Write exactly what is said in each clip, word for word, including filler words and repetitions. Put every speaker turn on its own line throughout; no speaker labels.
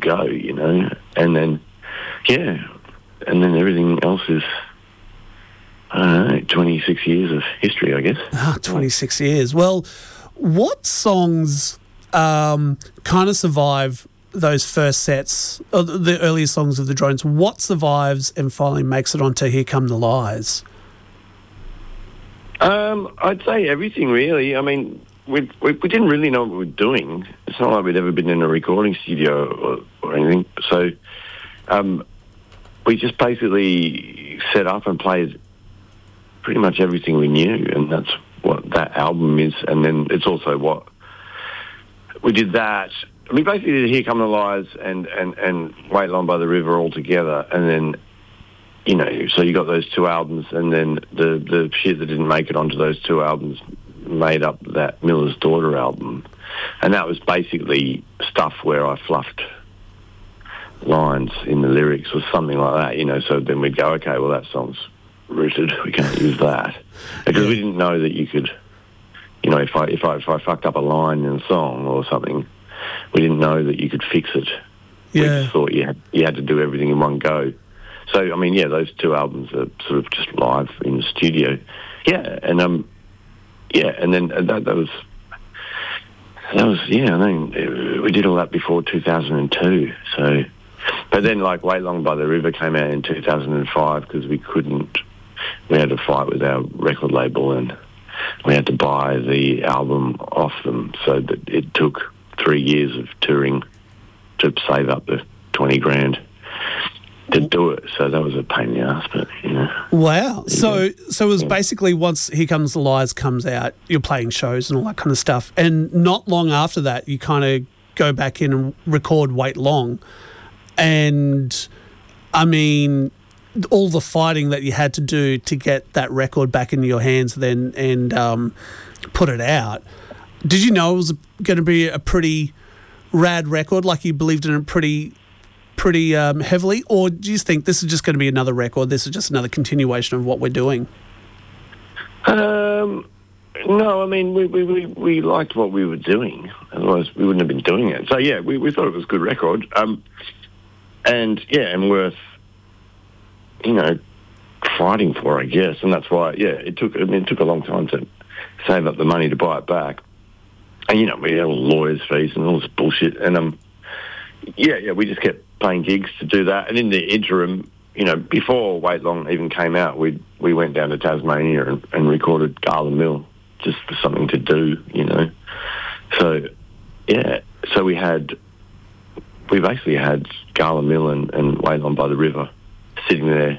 go, you know. And then, yeah, and then everything else is, I don't know, twenty-six years of history, I guess.
Ah, twenty-six years. Well, what songs um, kind of survive those first sets, or the earlier songs of the Drones? What survives and finally makes it onto Here Come the Lies?
Um, I'd say everything, really. I mean, we, we we didn't really know what we were doing. It's not like we'd ever been in a recording studio or, or anything. So um, we just basically set up and played pretty much everything we knew, and that's what that album is. And then it's also what we did that. We basically did Here Come the Lies and, and, and Wait Long by the River all together, and then, you know, so you got those two albums, and then the, the shit that didn't make it onto those two albums made up that Miller's Daughter album. And that was basically stuff where I fluffed lines in the lyrics or something like that, you know, so then we'd go, okay, well, that song's rooted, we can't use that. Because we didn't know that you could, you know, if I, if I, if I fucked up a line in a song or something, we didn't know that you could fix it.
Yeah.
We just thought you had, you had to do everything in one go. So, I mean, yeah, those two albums are sort of just live in the studio. Yeah, and, um, yeah, and then uh, that, that was, that was, yeah, I mean, we did all that before two thousand two, so, but then, like, Wait Long by the River came out in two thousand five because we couldn't, we had to fight with our record label and we had to buy the album off them, so that it took three years of touring to save up the twenty grand to do it. So that was a pain in the ass, but, you know.
Wow. So so it was
Yeah.
basically once Here Comes the Lies comes out, you're playing shows and all that kind of stuff. And not long after that, you kind of go back in and record Wait Long. And, I mean, all the fighting that you had to do to get that record back into your hands then and um, put it out. Did you know it was going to be a pretty rad record, like you believed in it pretty pretty um, heavily? Or do you think this is just going to be another record, this is just another continuation of what we're doing?
Um, no, I mean, we, we, we, we liked what we were doing. Otherwise, we wouldn't have been doing it. So, yeah, we, we thought it was a good record. Um, and, yeah, and worth, you know, fighting for, I guess. And that's why, yeah, it took, I mean, it took a long time to save up the money to buy it back. And, you know, we had all lawyers' fees and all this bullshit. And, um, yeah, yeah, we just kept playing gigs to do that. And in the interim, you know, before Wait Long even came out, we we went down to Tasmania and, and recorded Garland Mill just for something to do, you know. So, yeah, so we had, we basically had Garland Mill and, and Wait Long by the River sitting there,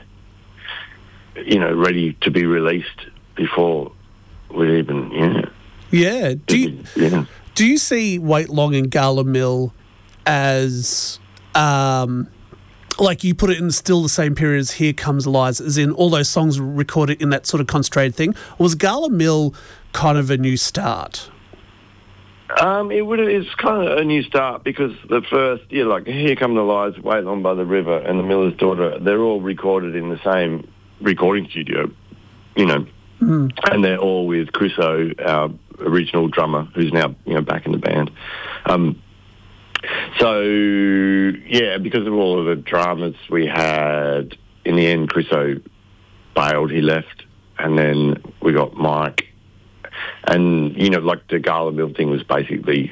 you know, ready to be released before we even, you know.
Yeah. Do you,
yeah.
do you see Wait Long and Garland Mill as, um, like you put it in still the same period as Here Comes the Lies, as in all those songs were recorded in that sort of concentrated thing? Or was Garland Mill kind of a new start?
Um, it would. It's kind of a new start because the first, yeah, like Here Come the Lies, Wait Long by the River, and The Miller's Daughter, they're all recorded in the same recording studio, you know, mm. and they're all with Chris O, our original drummer, who's now, you know, back in the band. Um, so, yeah, because of all of the dramas we had, in the end, Chris O bailed, he left, and then we got Mike. And, you know, like the Garland Mill thing was basically,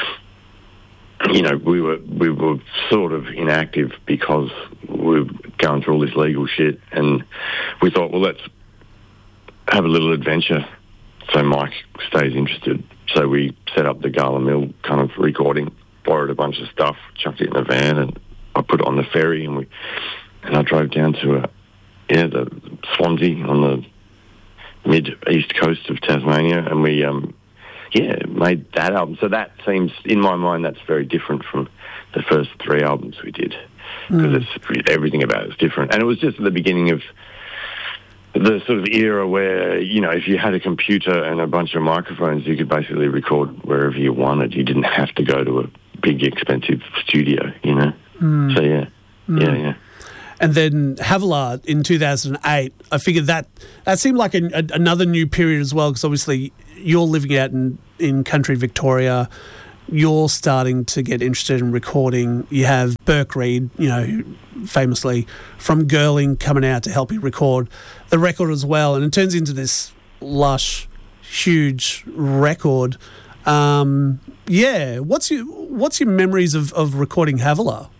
you know, we were we were sort of inactive because we were going through all this legal shit. And we thought, well, let's have a little adventure so Mike stays interested. So we set up the Garland Mill kind of recording, borrowed a bunch of stuff, chucked it in a van, and I put it on the ferry, and we and I drove down to, a, yeah, the Swansea on the mid-east coast of Tasmania, and we, um, yeah, made that album. So that seems, in my mind, that's very different from the first three albums we did, because mm. it's everything about it's different. And it was just at the beginning of the sort of era where, you know, if you had a computer and a bunch of microphones, you could basically record wherever you wanted. You didn't have to go to a big, expensive studio, you know. Mm. So, yeah, mm. yeah, yeah.
And then Havillard in two thousand eight, I figured that that seemed like a, a, another new period as well, because obviously you're living out in, in country Victoria. you're starting to get interested in recording. You have Burke Reed, you know, famously from Girling coming out to help you record the record as well. And it turns into this lush, huge record. Um, yeah. What's your What's your memories of, of recording Havilah?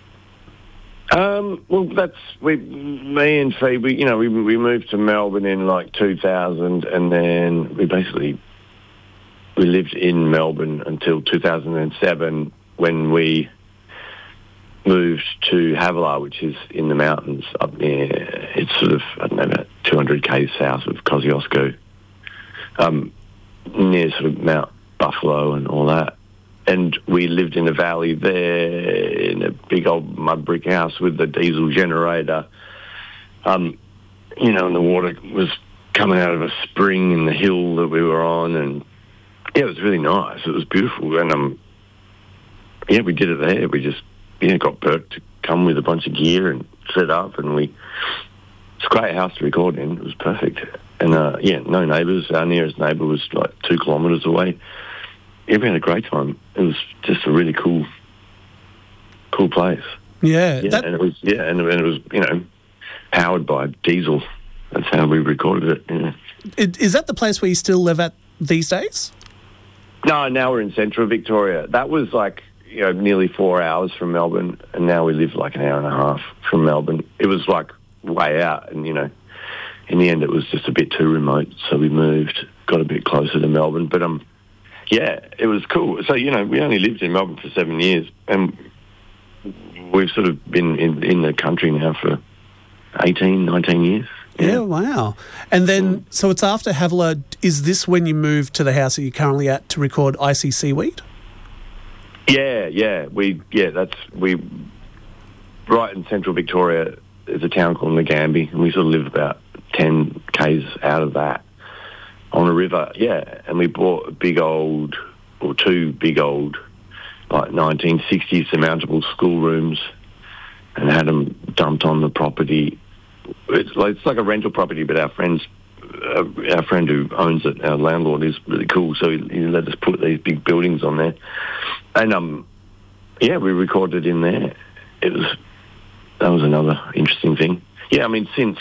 Um, well, that's we, me and Phoebe. You know, we we moved to Melbourne in like two thousand, and then we basically we lived in Melbourne until two thousand seven when we moved to Havilah, which is in the mountains up near. It's sort of I don't know about two hundred k's south of Kosciuszko, um, near sort of Mount Buffalo and all that. And we lived in a valley there in a big old mud brick house with a diesel generator. Um, you know, and the water was coming out of a spring in the hill that we were on. And, yeah, it was really nice. It was beautiful. And, um, yeah, we did it there. We just, yeah, got Burke to come with a bunch of gear and set up. And we, it's a great house to record in. It was perfect. And, uh, yeah, no neighbours. Our nearest neighbour was like two kilometres away. Yeah, we had a great time. It was just a really cool, cool place.
Yeah,
yeah,
that...
and it was yeah, and, and it was you know powered by diesel. That's how we recorded it. Yeah.
It, is that the place where you still live at these days?
No, now we're in central Victoria. That was like you know nearly four hours from Melbourne, and now we live like an hour and a half from Melbourne. It was like way out, and you know, in the end, it was just a bit too remote, so we moved, got a bit closer to Melbourne, but um. Yeah, it was cool. So, you know, we only lived in Melbourne for seven years and we've sort of been in, in the country now for eighteen, nineteen years.
Yeah, yeah wow. And then, mm. so it's after Havilah. Is this when you moved to the house that you're currently at to record Icy Seaweed?
Yeah, yeah. We, yeah, that's, we, right in central Victoria, there's a town called Nagambie and we sort of live about ten k's out of that. On a river, yeah, and we bought a big old, or two big old, like nineteen sixties surmountable schoolrooms, and had them dumped on the property. It's like it's like a rental property, but our friends, uh, our friend who owns it, our landlord, is really cool. So he, he let us put these big buildings on there, and um, yeah, we recorded in there. It was that was another interesting thing. Yeah, I mean since.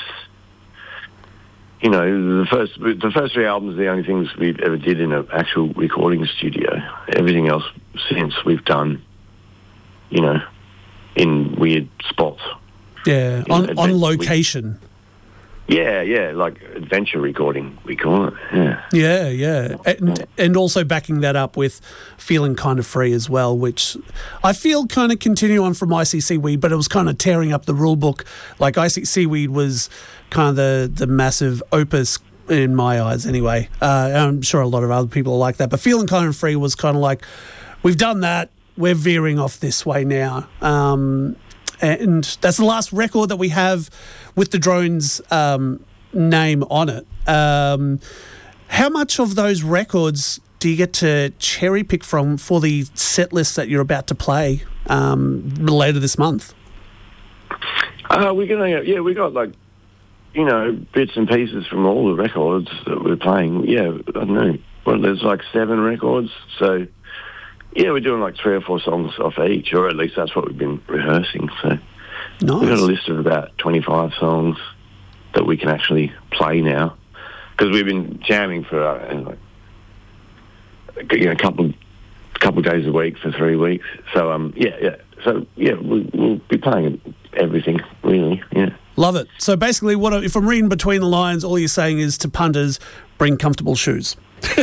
You know, the first the first three albums are the only things we've ever did in an actual recording studio. Everything else since we've done, you know, in weird spots.
Yeah, on, know, on location.
We, yeah, yeah, like adventure recording, we call it. Yeah,
yeah, yeah. And, and also backing that up with Feeling Kind of Free as well, which I feel kind of continue on from Icy Seaweed, but it was kind of tearing up the rule book. Like Icy Seaweed was kind of the, the massive opus in my eyes anyway. Uh, I'm sure a lot of other people are like that. But Feeling Kind of Free was kind of like, we've done that, we're veering off this way now. Um, and that's the last record that we have with the Drones um, name on it. Um, how much of those records do you get to cherry pick from for the set list that you're about to play um, later this month?
Uh, we're gonna, yeah, we got like, you know, bits and pieces from all the records that we're playing. Yeah, I don't know. Well, there's like seven records. So, yeah, we're doing like three or four songs off each, or at least that's what we've been rehearsing. So
nice.
We've got a list of about twenty-five songs that we can actually play now. Because we've been jamming for, uh, like, you know, a couple, couple days a week for three weeks. So, um, yeah, yeah. So, yeah, we, we'll be playing everything, really, yeah.
Love it. So basically, what if I'm reading between the lines, all you're saying is to punters, bring comfortable shoes.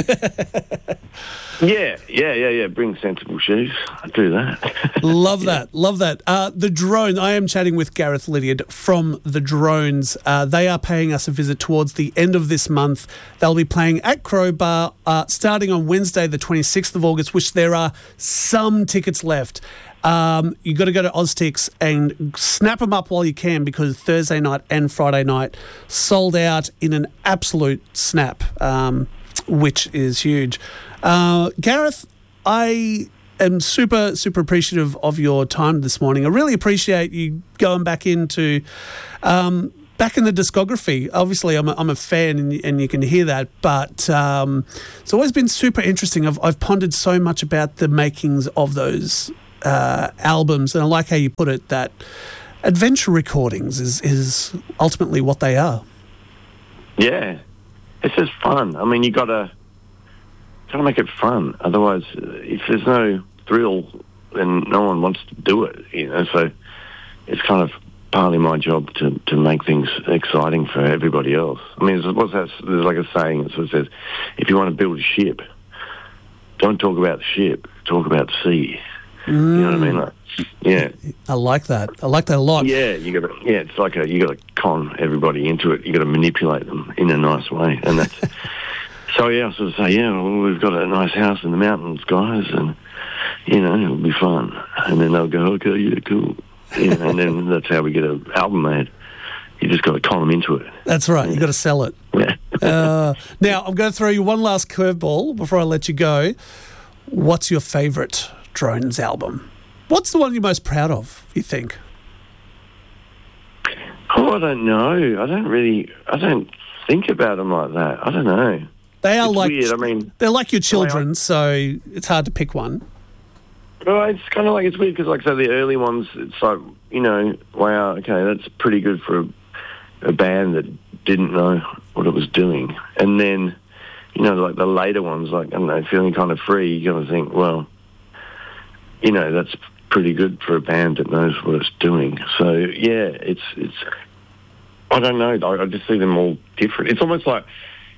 yeah, yeah, yeah, yeah. Bring sensible shoes. I do that.
Love that. Yeah. Love that. Uh, the Drones. I am chatting with Gareth Lydiard from The Drones. Uh, they are paying us a visit towards the end of this month. They'll be playing at Crowbar uh, starting on Wednesday, the twenty-sixth of August, which there are some tickets left. Um, you got to go to Oztix and snap them up while you can, because Thursday night and Friday night sold out in an absolute snap, um, which is huge. Uh, Gareth, I am super, super appreciative of your time this morning. I really appreciate you going back into um, back in the discography, obviously I'm a, I'm a fan and, and you can hear that, but um, it's always been super interesting. I've, I've pondered so much about the makings of those uh, albums, and I like how you put it, that adventure recordings is, is ultimately what they are.
Yeah, it's just fun. I mean, you got to got to make it fun. Otherwise, if there's no thrill, then no one wants to do it, you know, so it's kind of partly my job to, to make things exciting for everybody else. I mean, there's, what's that, there's like a saying that sort of says, if you want to build a ship, don't talk about the ship, talk about the sea. Mm. You know what I mean? Like, yeah.
I like that. I like that a lot.
Yeah, you got to. Yeah, it's like a you got to con everybody into it. You got to manipulate them in a nice way, and that's. So yeah, I sort of say, yeah, well, we've got a nice house in the mountains, guys, and you know it'll be fun. And then they'll go, okay, yeah, cool. Yeah, and then that's how we get an album made. You just got to con them into it.
That's right. Yeah. You got to sell it.
Yeah.
uh, now I'm going to throw you one last curveball before I let you go. What's your favourite Drones album? What's the one you're most proud of, you think?
Oh, I don't know. I don't really, I don't think about them like that. I don't know.
They are
it's
like,
weird. I mean,
they're like your children,
I,
so it's hard to pick one.
Well, it's kind of like, it's weird because, like I say, the early ones, it's like, you know, wow, okay, that's pretty good for a, a band that didn't know what it was doing. And then, you know, like the later ones, like, I don't know, Feeling Kind of Free, you got to think, well, you know, that's pretty good for a band that knows what it's doing. So yeah, it's it's. I don't know. I, I just see them all different. It's almost like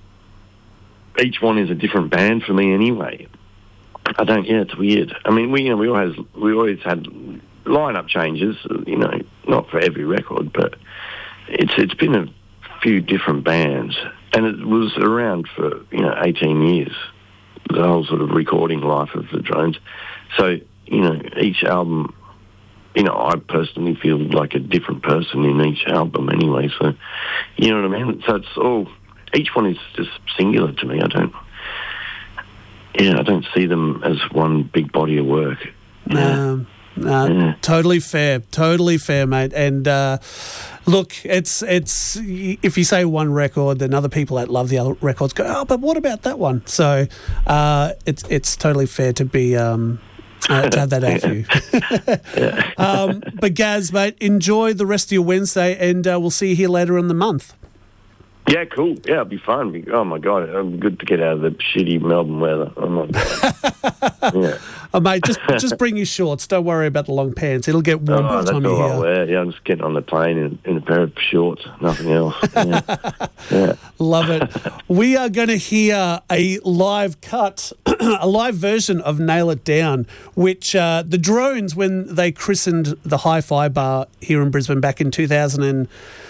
each one is a different band for me anyway. I don't. Yeah, it's weird. I mean, we you know we always we always had lineup changes. You know, not for every record, but it's it's been a few different bands, and it was around for you know eighteen years, the whole sort of recording life of the Drones. So. You know, each album, you know, I personally feel like a different person in each album anyway. So, you know what I mean? So it's all, each one is just singular to me. I don't, yeah, I don't see them as one big body of work.
Um, no, yeah. Totally fair. Totally fair, mate. And uh, look, it's, it's, if you say one record, then other people that love the other records go, oh, but what about that one? So uh, it's, it's totally fair to be, um, Uh, to have that out for you.
yeah.
um, but Gaz, mate, enjoy the rest of your Wednesday, and uh, we'll see you here later in the month.
Yeah, cool. Yeah, it'll be fun. Oh, my God. It'll be good to get out of the shitty Melbourne weather. Oh, my God. yeah.
Oh, mate, just just bring your shorts. Don't worry about the long pants. It'll get warm
oh,
by the time you're
here.
here.
Wear. Yeah, I'm just getting on the plane in, in a pair of shorts, nothing else. Yeah. yeah.
Love it. We are going to hear a live cut, a live version of Nail It Down, which uh, the Drones, when they christened the Hi-Fi Bar here in Brisbane back in two thousand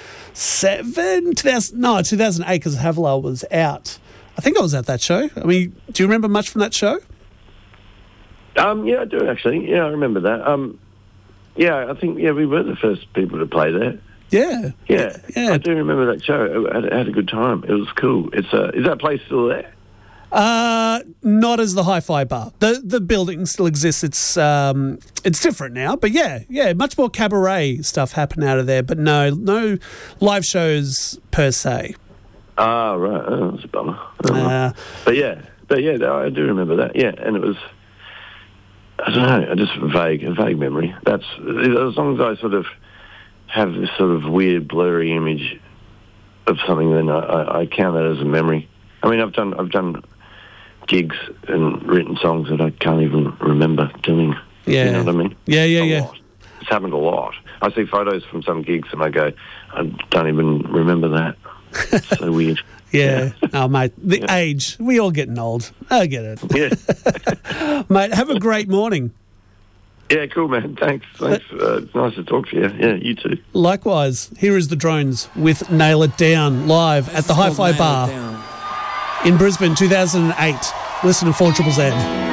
seven, two thousand, no, two thousand eight, because Havilah was out. I think I was at that show. I mean, do you remember much from that show?
Um, yeah, I do actually. Yeah, I remember that. Um, yeah, I think yeah we were the first people to play there.
Yeah,
yeah,
yeah.
I do remember that show. I had, I had a good time. It was cool. It's uh, is that place still there?
Uh, not as the Hi-Fi Bar. The the building still exists. It's um, it's different now, but yeah, yeah, much more cabaret stuff happening out of there. But no, no live shows per se.
Ah, right. Oh, that's a bummer.
Uh,
but yeah, but yeah, I do remember that. Yeah, and it was. I don't know, just vague, a vague memory. That's as long as I sort of have this sort of weird, blurry image of something, then I, I count that as a memory. I mean, I've done, I've done gigs and written songs that I can't even remember doing.
Yeah,
you know what I mean?
Yeah, yeah,
a
yeah.
Lot. It's happened a lot. I see photos from some gigs and I go, I don't even remember that. It's so weird.
Yeah.
yeah.
Oh, mate, the yeah. age. We all getting old. I get it.
Yeah.
Mate, have a great morning.
Yeah, cool, man. Thanks. Thanks. Uh, it's nice to talk to you. Yeah, you too.
Likewise. Here is the Drones with Nail It Down live at the Hi-Fi Bar in Brisbane, two thousand eight. Listen to four Triple Z.